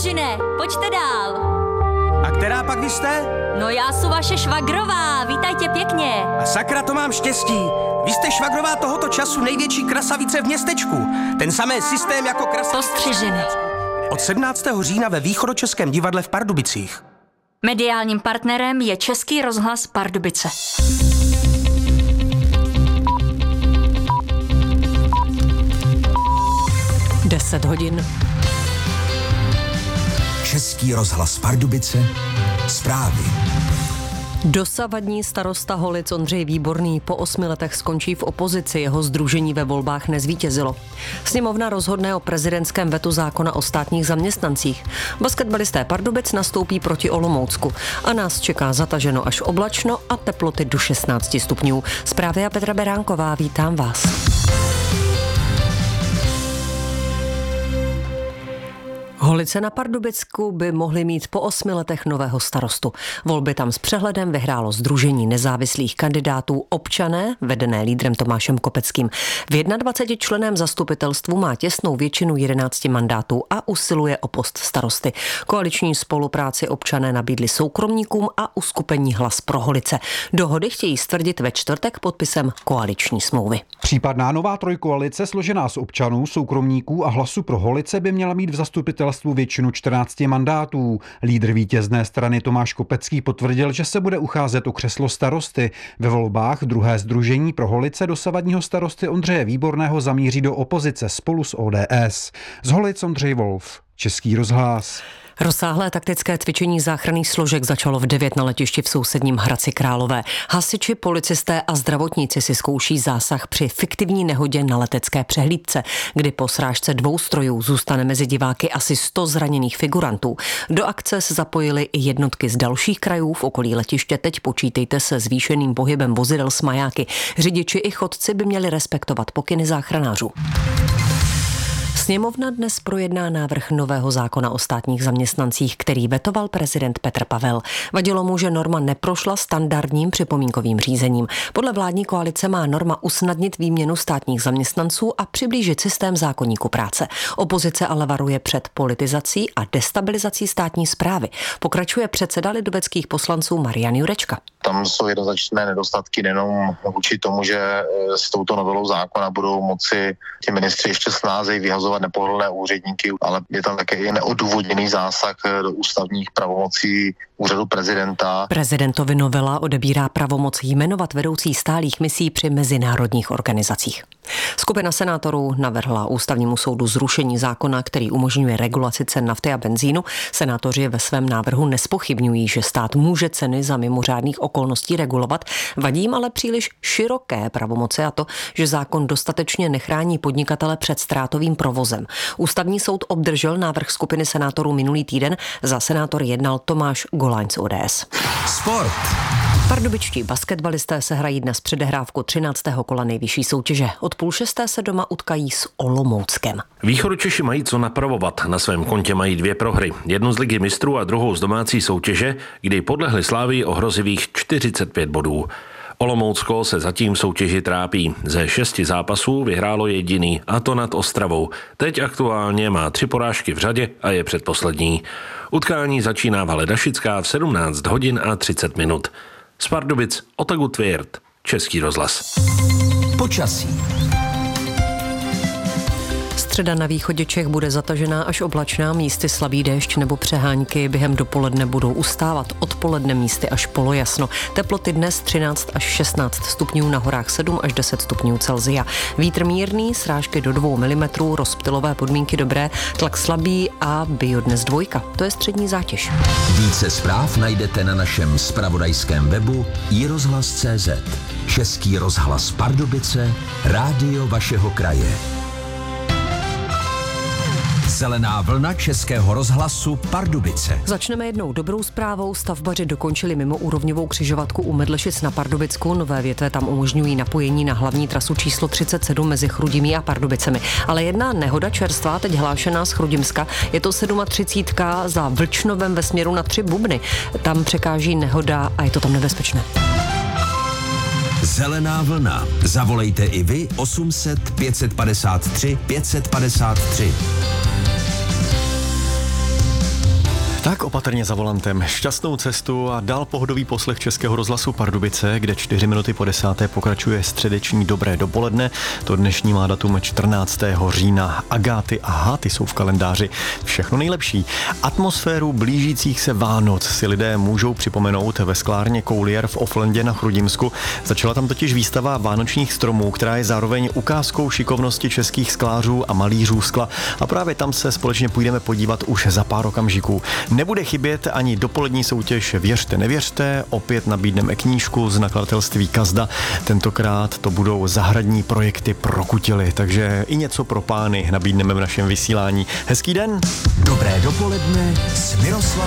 mužine, pojďte dál. A která pak vy jste? No já jsou vaše švagrová, vítajte pěkně. A sakra, to mám štěstí. Vy jste švagrová tohoto času největší krasavice v městečku. Ten samý systém jako krasavice. Postřiženy. Od 17. října ve Východočeském divadle v Pardubicích. Mediálním partnerem je Český rozhlas Pardubice. Deset hodin. Český rozhlas Pardubice. Zprávy. Dosavadní starosta Holic Ondřej Výborný po 8 letech skončí v opozici, jeho sdružení ve volbách nezvítězilo. Sněmovna rozhodne o prezidentském vetu zákona o státních zaměstnancích. Basketbalisté Pardubic nastoupí proti Olomoucku a nás čeká zataženo až oblačno a teploty do 16 stupňů. Zprávy a Petra Beránková, vítám vás. Holice na Pardubicku by mohly mít po 8 letech nového starostu. Volby tam s přehledem vyhrálo sdružení nezávislých kandidátů Občané, vedené lídrem Tomášem Kopeckým. V 21členném zastupitelstvu má těsnou většinu 11 mandátů a usiluje o post starosty. Koaliční spolupráci Občané nabídli soukromníkům a uskupení Hlas pro Holice. Dohody chtějí stvrdit ve čtvrtek podpisem koaliční smlouvy. Případná nová trojkoalice složená z občanů, soukromníků a Hlasu pro Holice by měla mít v zastupitelstvu většinu 14 mandátů. Lídr vítězné strany Tomáš Kopecký potvrdil, že se bude ucházet o křeslo starosty. Ve volbách druhé sdružení pro Holice dosavadního starosty Ondřeje Výborného zamíří do opozice spolu s ODS. Z Holic Ondřej Wolf, Český rozhlas. Rozsáhlé taktické cvičení záchranných složek začalo v 9 na letišti v sousedním Hradci Králové. Hasiči, policisté a zdravotníci si zkouší zásah při fiktivní nehodě na letecké přehlídce, kdy po srážce 2 strojů zůstane mezi diváky asi 100 zraněných figurantů. Do akce se zapojily i jednotky z dalších krajů. V okolí letiště teď počítejte se zvýšeným pohybem vozidel s majáky. Řidiči i chodci by měli respektovat pokyny záchranářů. Sněmovna dnes projedná návrh nového zákona o státních zaměstnancích, který vetoval prezident Petr Pavel. Vadilo mu, že norma neprošla standardním připomínkovým řízením. Podle vládní koalice má norma usnadnit výměnu státních zaměstnanců a přiblížit systém zákoníku práce. Opozice ale varuje před politizací a destabilizací státní správy. Pokračuje předseda lidoveckých poslanců Marian Jurečka. Tam jsou jednoznačné nedostatky nejenom vůči tomu, že s touto novelou zákona budou moci ti ministři ještě snázeji vyhazovat nepohodlné úředníky, ale je tam také i neodůvodněný zásah do ústavních pravomocí úřadu prezidenta. Prezidentovi novela odebírá pravomoc jmenovat vedoucí stálých misí při mezinárodních organizacích. Skupina senátorů navrhla ústavnímu soudu zrušení zákona, který umožňuje regulaci cen nafty a benzínu. Senátoři ve svém návrhu nespochybňují, že stát může ceny za mimořádných okolností regulovat. Vadí jim ale příliš široké pravomoci a to, že zákon dostatečně nechrání podnikatele před ztrátovým provozem. Ústavní soud obdržel návrh skupiny senátorů minulý týden. Za senátor jednal Tomáš Goláň z ODS. Sport. Pardubičtí basketbalisté se hrají dnes předehrávku 13. kola nejvyšší soutěže. Od 5:30 se doma utkají s Olomouckem. Východočeši mají co napravovat. Na svém kontě mají 2 prohry. Jednu z Ligy mistrů a druhou z domácí soutěže, kdy podlehli Slávii o hrozivých 45 bodů. Olomoucko se zatím v soutěži trápí. Ze 6 zápasů vyhrálo jediný, a to nad Ostravou. Teď aktuálně má 3 porážky v řadě a je předposlední. Utkání začíná Vale Dašická v 17 hodin a 30 minut. Z Pardubic Otagu Tvěrt, Český rozhlas. Počasí. Středa na východě Čech bude zatažená až oblačná, místy slabý déšť nebo přehánky během dopoledne budou ustávat, odpoledne místy až polojasno. Teploty dnes 13 až 16 stupňů, na horách 7 až 10 stupňů Celsia. Vítr mírný, srážky do 2 mm, rozptylové podmínky dobré, tlak slabý a bio dnes 2. To je střední zátěž. Více zpráv najdete na našem zpravodajském webu iRozhlas.cz. Český rozhlas Pardubice, rádio vašeho kraje. Zelená vlna Českého rozhlasu Pardubice. Začneme jednou dobrou zprávou. Stavbaři dokončili mimoúrovňovou křižovatku u Medlešic na Pardubicku. Nové větve tam umožňují napojení na hlavní trasu číslo 37 mezi Chrudimí a Pardubicemi. Ale jedna nehoda čerstvá, teď hlášená z Chrudimska, je to 37 za Vlčnovem ve směru na 3 Bubny. Tam překáží nehoda a je to tam nebezpečné. Zelená vlna. Zavolejte i vy 800 553 553. Tak opatrně za volantem, šťastnou cestu a dál pohodový poslech Českého rozhlasu Pardubice, kde 4 minuty po 10. pokračuje středeční dobré dopoledne. To dnešní má datum 14. října. Agáty a háty jsou v kalendáři. Všechno nejlepší. Atmosféru blížících se Vánoc si lidé můžou připomenout ve sklárně Coulier v Offlandě na Chrudimsku. Začala tam totiž výstava vánočních stromů, která je zároveň ukázkou šikovnosti českých sklářů a malířů skla. A právě tam se společně půjdeme podívat už za pár okamžiků. Nebude chybět ani dopolední soutěž Věřte, nevěřte, opět nabídneme knížku z nakladatelství Kazda. Tentokrát to budou zahradní projekty pro kutily, takže i něco pro pány nabídneme v našem vysílání. Hezký den! Dobré dopoledne s Miroslavem